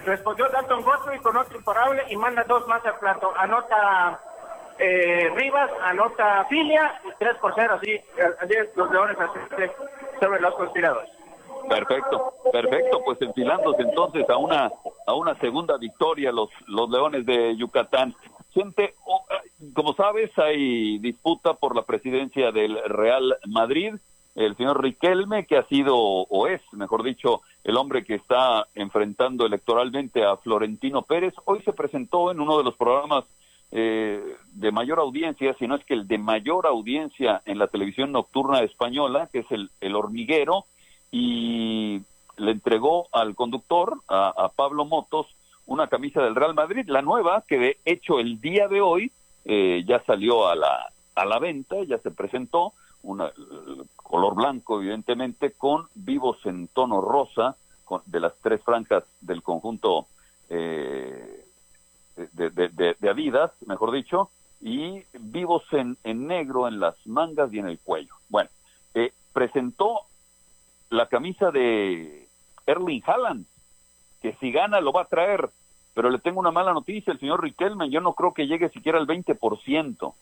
Respondió Dalton Godfrey con otro imparable y manda 2 más al plato. Anota Rivas, anota Filia y 3-0, así los Leones sobre los conspiradores. Perfecto, pues enfilándose entonces a una segunda victoria los Leones de Yucatán. Gente, como sabes, hay disputa por la presidencia del Real Madrid. El señor Riquelme, que ha sido, o es, mejor dicho, el hombre que está enfrentando electoralmente a Florentino Pérez, hoy se presentó en uno de los programas de mayor audiencia, si no es que el de mayor audiencia en la televisión nocturna española, que es el Hormiguero, y le entregó al conductor, a Pablo Motos, una camisa del Real Madrid, la nueva, que de hecho el día de hoy ya salió a la venta, ya se presentó, color blanco evidentemente, con vivos en tono rosa, de las 3 franjas del conjunto de Adidas, mejor dicho, y vivos en negro en las mangas y en el cuello. Bueno, presentó la camisa de Erling Haaland, que si gana lo va a traer, pero le tengo una mala noticia, el señor Riquelme, yo no creo que llegue siquiera al 20%.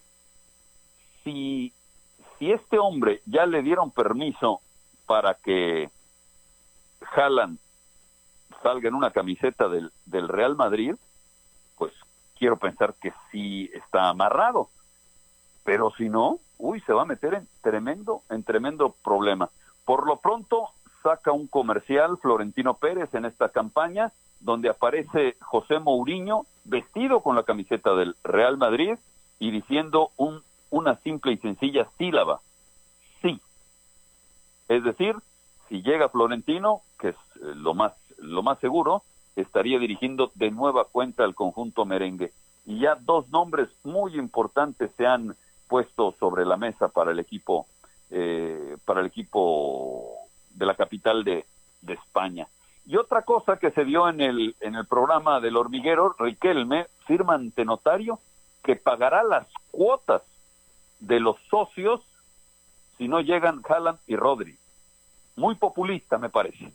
Si este hombre ya le dieron permiso para que Haaland salga en una camiseta del Real Madrid, pues quiero pensar que sí está amarrado, pero si no, se va a meter en tremendo problema. Por lo pronto saca un comercial Florentino Pérez en esta campaña, donde aparece José Mourinho vestido con la camiseta del Real Madrid y diciendo una simple y sencilla sílaba: sí. Es decir, si llega Florentino, que es lo más seguro, estaría dirigiendo de nueva cuenta al conjunto merengue. Y ya 2 nombres muy importantes se han puesto sobre la mesa para el equipo de la capital de España. Y otra cosa que se dio en el programa del Hormiguero, Riquelme firma ante notario que pagará las cuotas de los socios si no llegan Haaland y Rodri. Muy populista, me parece.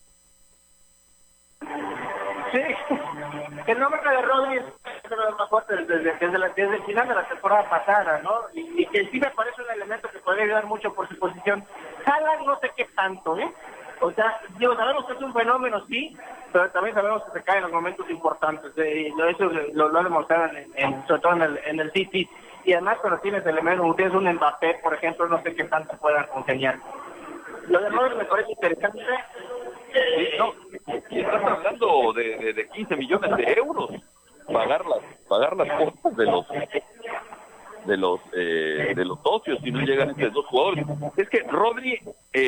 Sí, el nombre de Rodri es uno de los más fuertes desde el final de la temporada pasada, ¿no? Y que sí me parece un elemento que podría ayudar mucho por su posición. Haaland no sé qué tanto, ¿eh? O sea, sabemos que es un fenómeno, sí, pero también sabemos que se cae en los momentos importantes. Eso lo demostraron sobre todo en el City. Y además cuando tienes elementos, tienes un Mbappé, por ejemplo, no sé qué tanto puedan congeniar. Lo de Rodri me parece interesante. Y estás hablando de 15 millones de euros, pagar las cuotas de los socios si no llegan estos 2 jugadores. Es que Rodri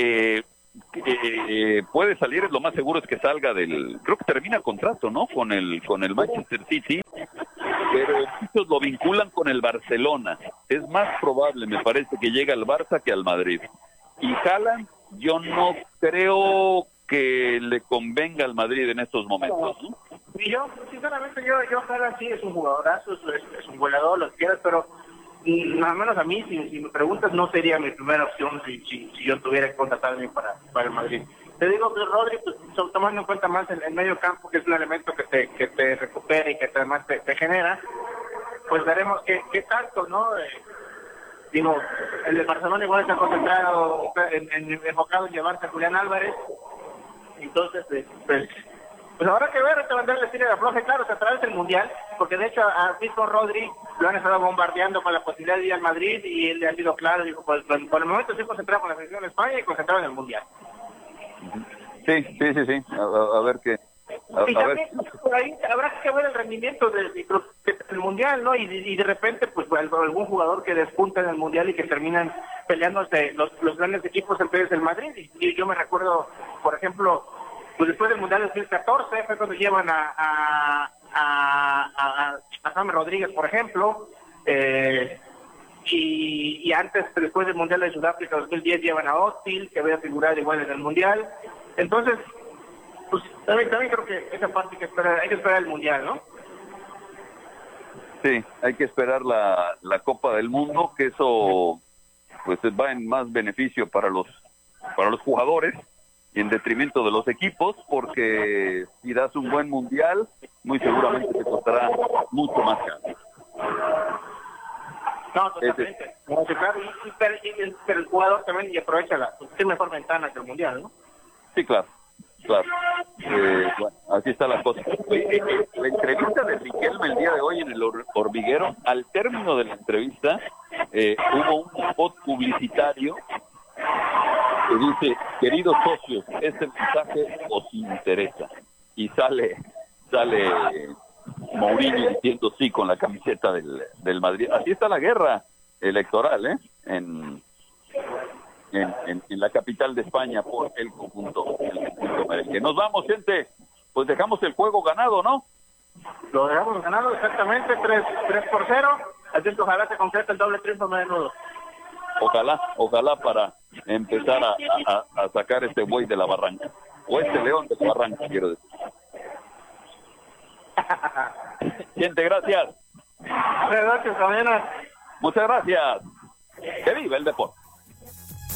puede salir, lo más seguro es que salga creo que termina contrato, ¿no? Con el Manchester City, pero muchos lo vinculan con el Barcelona. Es más probable, me parece, que llegue al Barça que al Madrid. Y Haaland, yo no creo que le convenga al Madrid en estos momentos, ¿no? Y yo, sinceramente, yo Haaland sí es un jugadorazo, es un goleador, lo que quieras, pero nada menos a mí, si me preguntas, no sería mi primera opción si yo tuviera que contratarme para el Madrid. Te digo que Rodri, pues, tomando en cuenta más el medio campo, que es un elemento que te recupera y que además te genera, pues veremos qué tanto, ¿no? El de Barcelona igual está concentrado, enfocado en llevarse a Julián Álvarez. Entonces, pues habrá que ver, te van a darle tira de afloje, claro, a través del Mundial, porque de hecho a mismo Rodri lo han estado bombardeando con la posibilidad de ir al Madrid y él le ha sido claro, dijo, pues por el momento estoy concentrado con la selección de España y concentrado en el Mundial. Sí, a ver qué. Y también por ahí habrá que ver el rendimiento del Mundial, ¿no? Y de repente, pues algún jugador que despunta en el Mundial y que terminan peleándose los grandes equipos en vez del Madrid. Y yo me recuerdo, por ejemplo, pues después del Mundial de 2014 fue cuando llevan a James Rodríguez, por ejemplo, y antes, después del Mundial de Sudáfrica 2010 llevan a Özil, que había figurado igual en el Mundial. Entonces, pues también creo que esa parte hay que esperar el Mundial, ¿no? Sí, hay que esperar la Copa del Mundo, que eso pues va en más beneficio para los jugadores, en detrimento de los equipos, porque si das un buen mundial, muy seguramente te costará mucho más caro. No, totalmente. Pero el jugador también y aprovecha tiene mejor ventana que el mundial, ¿no? Sí, claro. Bueno, así está la cosa. La entrevista de Riquelme el día de hoy en el Hormiguero, al término de la entrevista, hubo un spot publicitario que dice: queridos socios, este mensaje os interesa. Y sale Mourinho diciendo sí con la camiseta del Madrid. Así está la guerra electoral, en la capital de España por el conjunto merengue. Nos vamos, gente. Pues dejamos el juego ganado, ¿no? Lo dejamos ganado exactamente 3-0. Así que ojalá se concrete el doble triunfo menudo. Ojalá para empezar a sacar este buey de la barranca. O este león de la barranca, quiero decir. Gente, gracias. Buenas noches, compañeros. Muchas gracias. Que viva el deporte.